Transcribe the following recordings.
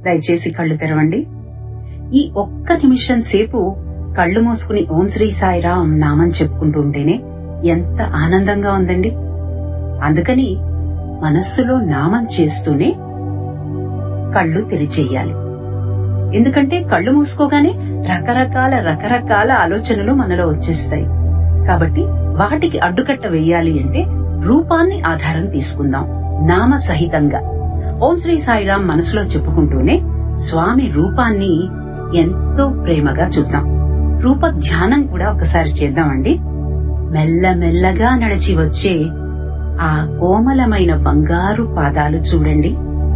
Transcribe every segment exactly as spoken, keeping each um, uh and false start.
దయచేసి కళ్ళు తెరవండి. ఈ ఒక్క నిమిషం సేపు కళ్ళు మూసుకుని ఓం శ్రీ సాయిరాం నామం చెప్పుకుంటూ ఉంటేనే ఎంత ఆనందంగా ఉందండి. అందుకని మనస్సులో నామం చేస్తూనే కళ్ళు తెరిచేయాలి. ఎందుకంటే కళ్ళు మూసుకోగానే రకరకాల రకరకాల ఆలోచనలు మనలో వచ్చేస్తాయి. కాబట్టి వాటికి అడ్డుకట్ట వేయాలి అంటే రూపాన్ని ఆధారం తీసుకుందాం. నామ సహితంగా ఓం శ్రీ సాయిరాం మనసులో చెప్పుకుంటూనే స్వామి రూపాన్ని ఎంతో ప్రేమగా చూద్దాం. రూప ధ్యానం కూడా ఒకసారి చేద్దామండి. మెల్లమెల్లగా నడిచి వచ్చే ఆ కోమలమైన బంగారు పాదాలు చూడండి.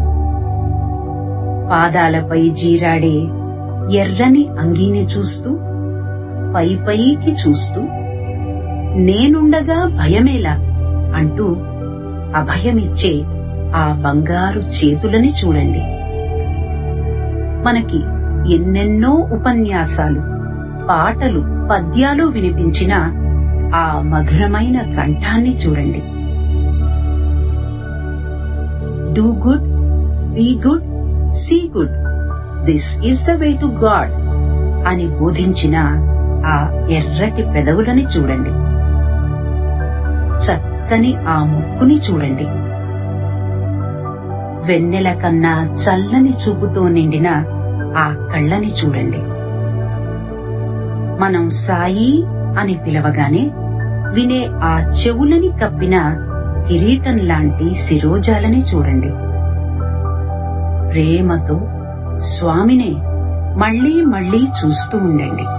పాదాలపై జీరాడే ఎర్రని అంగీని చూస్తూ పై పైకి చూస్తూ నేనుండగా భయమేలా అంటూ అభయమిచ్చే ఆ బంగారు చేతులని చూడండి. మనకి ఎన్నెన్నో ఉపన్యాసాలు, పాటలు, పద్యాలు వినిపించిన ఆ మధురమైన కంఠాన్ని చూడండి. Do good, be good, see good, this is the way to God అని బోధించిన ఆ ఎర్రటి పెదవులని చూడండి. చక్కని ఆ ముక్కుని చూడండి. వెన్నెల కన్నా చల్లని చూపుతో నిండిన ఆ కళ్ళని చూడండి. మనం సాయి అని పిలవగానే వినే ఆ చెవులని కప్పిన కిరీటం లాంటి శిరోజాలని చూడండి. ప్రేమతో స్వామినే మళ్లీ మళ్లీ చూస్తూ ఉండండి.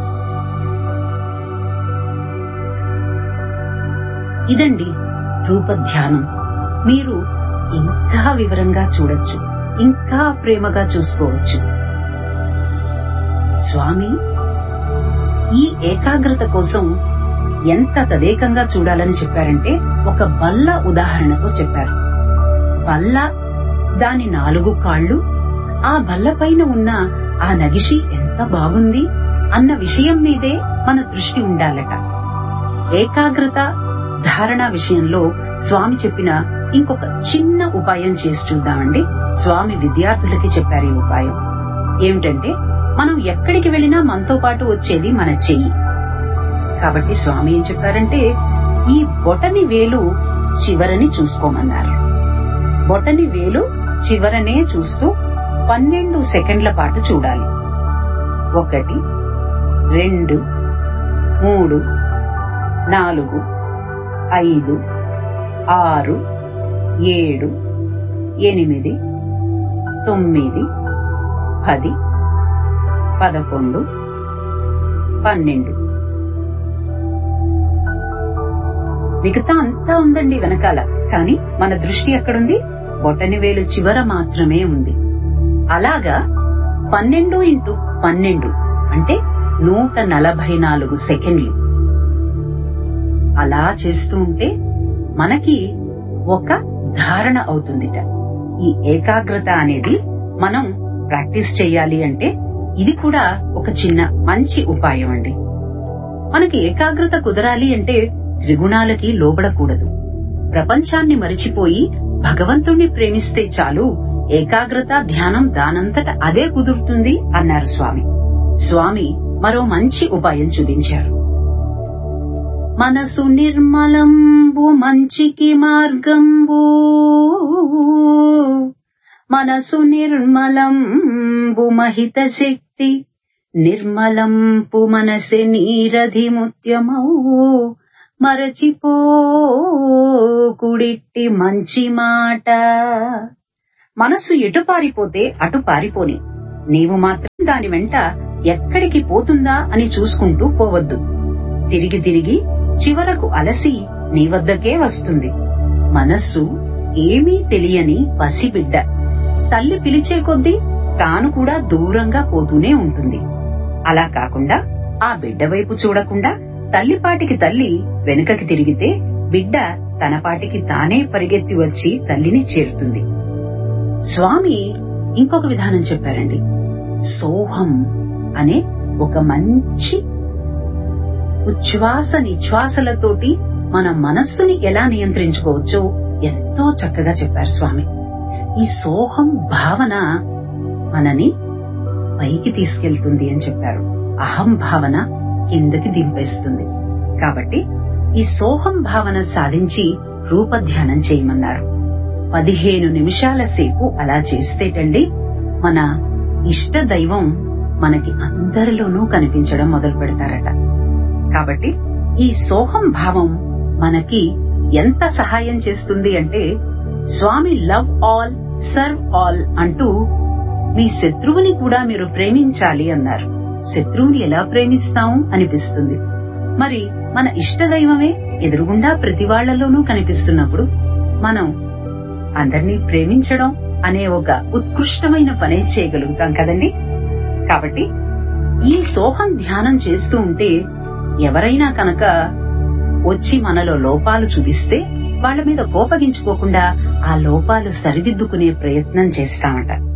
ఇదండి రూపధ్యానం. మీరు ఇంకా వివరంగా చూడొచ్చు, ఇంకా ప్రేమగా చూసుకోవచ్చు. స్వామి ఈ ఏకాగ్రత కోసం ఎంత తదేకంగా చూడాలని చెప్పారంటే ఒక బల్ల ఉదాహరణతో చెప్పారు. బల్ల, దాని నాలుగు కాళ్లు, ఆ బల్ల పైన ఉన్న ఆ నగిషి ఎంత బాగుంది అన్న విషయం మీదే మన దృష్టి ఉండాలట. ఏకాగ్రత ధారణ విషయంలో స్వామి చెప్పిన ఇంకొక చిన్న ఉపాయం చేసి చూద్దామండి. స్వామి విద్యార్థులకి చెప్పారు ఈ ఉపాయం. ఏమిటంటే మనం ఎక్కడికి వెళ్ళినా మనతో పాటు వచ్చేది మన చెయ్యి. కాబట్టి స్వామి ఏం చెప్పారంటే ఈ బొటని వేలు చివరని చూసుకోమన్నారు. బొటని వేలు చివరనే చూస్తూ పన్నెండు సెకండ్ల పాటు చూడాలి. ఒకటి, రెండు, మూడు, నాలుగు, ఐదు, ఆరు, ఏడు, ఎనిమిది, తొమ్మిది, పది, పదకొండు, పన్నెండు. మిగతా అంతా ఉందండి వెనకాల, కానీ మన దృష్టి ఎక్కడుంది? బొటని వేలు చివర మాత్రమే ఉంది. అలాగా పన్నెండు ఇంటూ పన్నెండు అంటే నూట నలభై నాలుగు సెకండ్లు. అలా చేస్తూ ఉంటే మనకి ఒక ధారణ అవుతుందిట. ఈ ఏకాగ్రత అనేది మనం ప్రాక్టీస్ చెయ్యాలి అంటే ఇది కూడా ఒక చిన్న మంచి ఉపాయం అండి. మనకి ఏకాగ్రత కుదరాలి అంటే త్రిగుణాలకి లోబడకూడదు. ప్రపంచాన్ని మరిచిపోయి భగవంతుణ్ణి ప్రేమిస్తే చాలు, ఏకాగ్రత ధ్యానం దానంతట అదే కుదురుతుంది అన్నారు స్వామి. స్వామి మరో మంచి ఉపాయం చూపించారు. మనసు నిర్మలంబు మంచికి మార్గంబు, మనసు నిర్మలంబు మహిత శక్తి, నిర్మలంపు మనసె నీరధి ముత్యమౌ, మరచిపో కుడిట్టి మంచి మాట. మనసు ఎటు పారిపోతే అటు పారిపోని, నీవు మాత్రం దాని వెంట ఎక్కడికి పోతుందా అని చూసుకుంటూ పోవద్దు. తిరిగి తిరిగి చివరకు అలసి నీ వద్దకే వస్తుంది. మనస్సు ఏమీ తెలియని పసిబిడ్డ. తల్లి పిలిచే కొద్దీ తాను కూడా దూరంగా పోతూనే ఉంటుంది. అలా కాకుండా ఆ బిడ్డ వైపు చూడకుండా తల్లిపాటికి తల్లి వెనుకకి తిరిగితే బిడ్డ తనపాటికి తానే పరిగెత్తి వచ్చి తల్లిని చేరుతుంది. స్వామి ఇంకొక విధానం చెప్పారండి. సోహం అనే ఒక మంచి ఉచ్ఛ్వాస నిశ్వాసలతోటి మన మనస్సుని ఎలా నియంత్రించుకోవచ్చో ఎంతో చక్కగా చెప్పారు స్వామి. ఈ సోహం భావన మనని పైకి తీసుకెళ్తుంది అని చెప్పారు. అహం భావన కిందకి దింపేస్తుంది. కాబట్టి ఈ సోహం భావన సాధించి రూపధ్యానం చేయమన్నారు. పదిహేను నిమిషాల సేపు అలా చేస్తేటండి మన ఇష్ట దైవం మనకి అందరిలోనూ కనిపించడం మొదలు పెడతారట. కాబట్టి ఈ సోహం భావం మనకి ఎంత సహాయం చేస్తుంది అంటే, స్వామి లవ్ ఆల్ సర్వ్ ఆల్ అంటూ మీ శత్రువుని కూడా మీరు ప్రేమించాలి అన్నారు. శత్రువుని ఎలా ప్రేమిస్తాము అనిపిస్తుంది. మరి మన ఇష్టదైవమే ఎదురుగుండా ప్రతి వాళ్లలోనూ కనిపిస్తున్నప్పుడు మనం అందరినీ ప్రేమించడం అనే ఒక ఉత్కృష్టమైన పనే చేయగలుగుతాం కదండి. కాబట్టి ఈ సోహం ధ్యానం చేస్తూ ఉంటే ఎవరైనా కనుక వచ్చి మనలో లోపాలు చూపిస్తే వాళ్ల మీద కోపగించుకోకుండా ఆ లోపాలు సరిదిద్దుకునే ప్రయత్నం చేస్తామట.